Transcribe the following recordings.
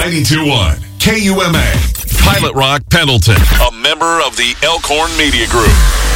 92.1 KUMA. Pilot Rock Pendleton, a member of the Elkhorn Media Group.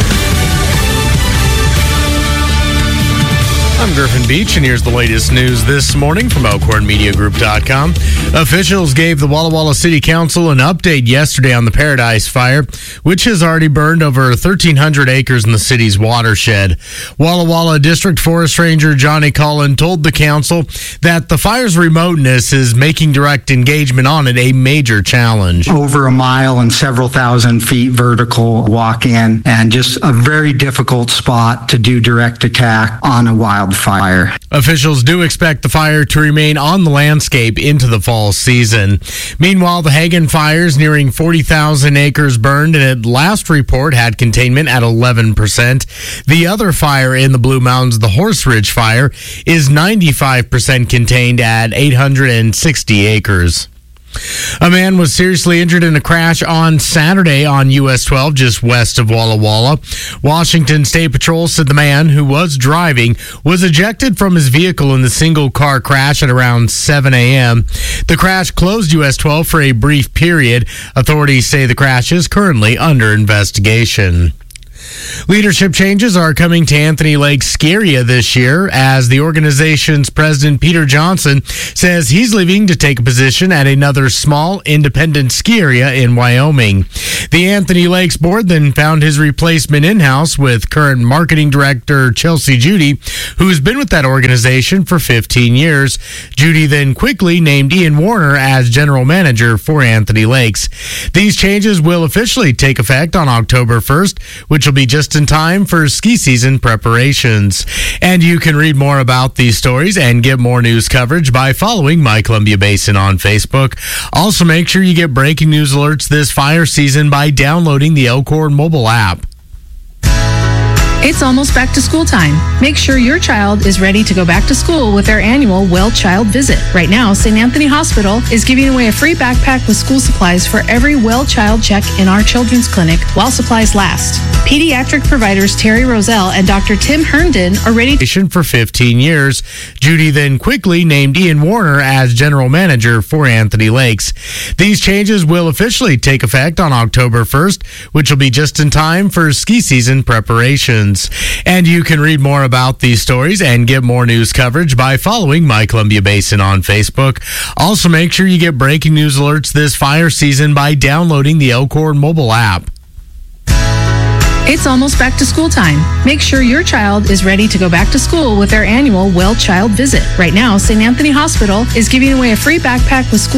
I'm Griffin Beach, and here's the latest news this morning from ElkhornMediaGroup.com. Officials gave the Walla Walla City Council an update yesterday on the Paradise Fire, which has already burned over 1,300 acres in the city's watershed. Walla Walla District Forest Ranger Johnny Cullen told the council that the fire's remoteness is making direct engagement on it a major challenge. Over a mile and several thousand feet vertical walk-in, and just a very difficult spot to do direct attack on a wildfire. Officials do expect the fire to remain on the landscape into the fall season. Meanwhile, the Hagen fires nearing 40,000 acres burned, and at last report had containment at 11%. The other fire in the Blue Mountains, the Horse Ridge Fire, is 95% contained at 860 acres. A man was seriously injured in a crash on Saturday on US 12 just west of Walla Walla. Washington State Patrol said the man who was driving was ejected from his vehicle in the single-car crash at around 7 a.m. The crash closed US 12 for a brief period. Authorities say the crash is currently under investigation. Leadership changes are coming to Anthony Lake Ski Area this year as the organization's president, Peter Johnson, says he's leaving to take a position at another small independent ski area in Wyoming. The Anthony Lakes board then found his replacement in-house with current marketing director Chelsea Judy, who's been with that organization for 15 years. Judy then quickly named Ian Warner as general manager for Anthony Lakes. These changes will officially take effect on October 1st, which will be just in time for ski season preparations. And you can read more about these stories and get more news coverage by following My Columbia Basin on Facebook. Also, make sure you get breaking news alerts this fire season by downloading the Elkhorn mobile app. It's almost back to school time. Make sure your child is ready to go back to school with their annual Well Child Visit. Right now, St. Anthony Hospital is giving away a free backpack with school supplies for every Well Child check in our children's clinic while supplies last. Pediatric providers Terry Roselle and Dr. Tim Herndon are ready for 15 years. Judy then quickly named Ian Warner as general manager for Anthony Lakes. These changes will officially take effect on October 1st, which will be just in time for ski season preparations. And you can read more about these stories and get more news coverage by following My Columbia Basin on Facebook. Also, make sure you get breaking news alerts this fire season by downloading the Elkhorn mobile app. It's almost back to school time. Make sure your child is ready to go back to school with their annual Well Child Visit. Right now, St. Anthony Hospital is giving away a free backpack with school